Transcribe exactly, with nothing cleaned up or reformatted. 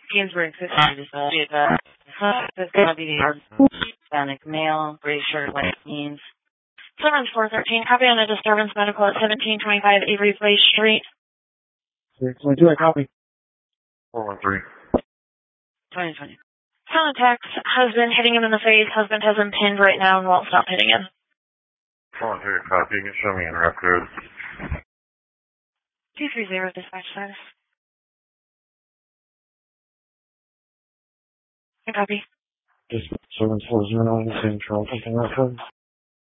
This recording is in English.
Ginsburg, fifty associate vet. This is going to be the Hispanic male, gray shirt, white jeans. seven four thirteen, copy on a disturbance medical at seventeen twenty-five Avery Place Street. six one two, I copy. four one three. twenty twenty. Contact, husband hitting him in the face. Husband has him pinned right now and won't stop hitting him. four one three, copy. You can show me in rep code. two three zero, dispatch status. I copy. Just seven four zero nine, same Charles, something like that.